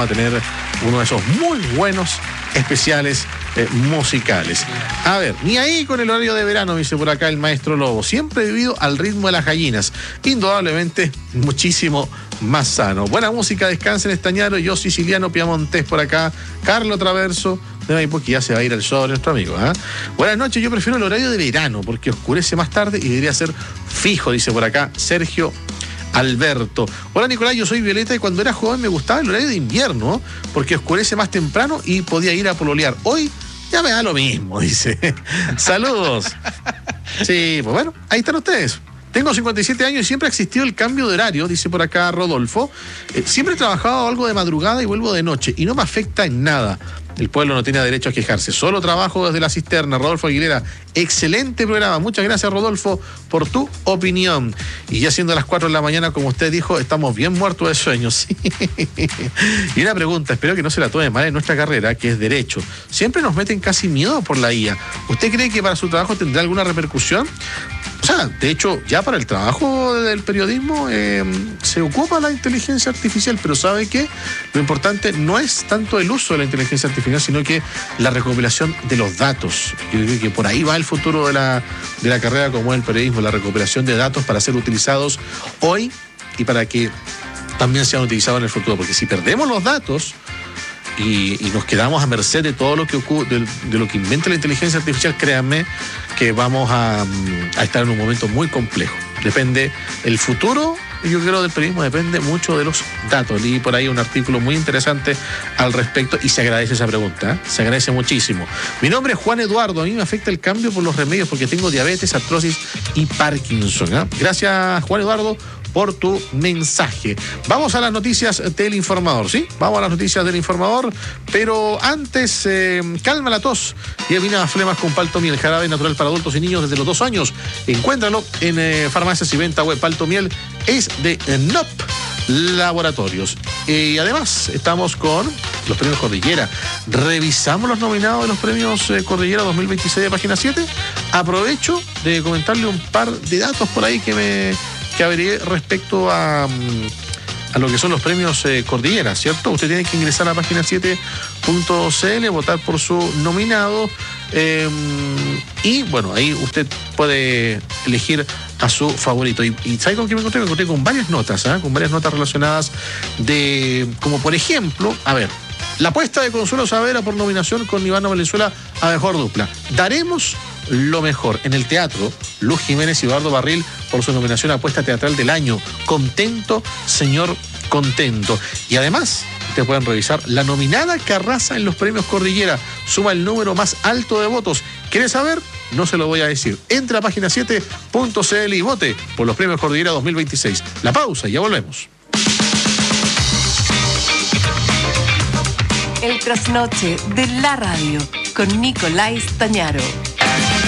a tener uno de esos muy buenos especiales musicales. A ver, ni ahí con el horario de verano, dice por acá el maestro Lobo. Siempre he vivido al ritmo de las gallinas. Indudablemente muchísimo más sano. Buena música, descansen estañaro. Yo siciliano piamontés por acá. Carlos Traverso de Maipo, que ya se va a ir al show de nuestro amigo. Buenas noches, yo prefiero el horario de verano porque oscurece más tarde y debería ser fijo, dice por acá Sergio Alberto. Hola Nicolás, yo soy Violeta y cuando era joven me gustaba el horario de invierno porque oscurece más temprano y podía ir a pololear. Hoy ya me da lo mismo, dice. Saludos. Sí, pues bueno, ahí están ustedes. Tengo 57 años y siempre ha existido el cambio de horario, dice por acá Rodolfo. Siempre he trabajado algo de madrugada y vuelvo de noche y no me afecta en nada. El pueblo no tiene derecho a quejarse. Solo trabajo desde la cisterna. Rodolfo Aguilera, excelente programa. Muchas gracias, Rodolfo, por tu opinión. Y ya siendo las 4 de la mañana, como usted dijo, estamos bien muertos de sueño. Sí. Y una pregunta, espero que no se la tome mal en nuestra carrera, que es Derecho. Siempre nos meten casi miedo por la IA. ¿Usted cree que para su trabajo tendrá alguna repercusión? O sea, de hecho, ya para el trabajo del periodismo se ocupa la inteligencia artificial, pero ¿sabe qué? Lo importante no es tanto el uso de la inteligencia artificial, sino que la recopilación de los datos. Yo creo que por ahí va el futuro de la carrera como es el periodismo, la recopilación de datos para ser utilizados hoy y para que también sean utilizados en el futuro. Porque si perdemos los datos y nos quedamos a merced de todo lo que ocurre, de lo que inventa la inteligencia artificial, créanme que vamos a estar en un momento muy complejo. Depende el futuro, yo creo, del periodismo, depende mucho de los datos. Leí por ahí un artículo muy interesante al respecto y se agradece esa pregunta, se agradece muchísimo. Mi nombre es Juan Eduardo, a mí me afecta el cambio por los remedios porque tengo diabetes, artrosis y Parkinson. Gracias, Juan Eduardo, por tu mensaje. Vamos a las noticias del informador, ¿sí? Vamos a las noticias del informador, pero antes, calma la tos y elimina flemas con Paltomiel, jarabe natural para adultos y niños desde los 2 años. Encuéntralo en farmacias y venta web. Paltomiel es de NOP Laboratorios. Y además estamos con los premios Cordillera. Revisamos los nominados de los premios Cordillera 2026 de Página 7. Aprovecho de comentarle un par de datos por ahí que averigué respecto a lo que son los premios Cordillera, ¿cierto? Usted tiene que ingresar a página 7.cl, votar por su nominado y bueno, ahí usted puede elegir a su favorito. ¿Y sabe con qué me encontré? Me encontré con varias notas, con varias notas relacionadas como por ejemplo, a ver, la apuesta de Consuelo Saavedra por nominación con Ivana Valenzuela a Mejor Dupla. Daremos lo mejor. En el teatro, Luz Jiménez y Eduardo Barril por su nominación a Apuesta Teatral del Año. Contento, señor contento. Y además, ustedes pueden revisar la nominada que arrasa en los premios Cordillera. Suma el número más alto de votos. ¿Quiere saber? No se lo voy a decir. Entra a página 7.cl y vote por los premios Cordillera 2026. La pausa y ya volvemos. El trasnoche de la radio con Nicolás Tañaro.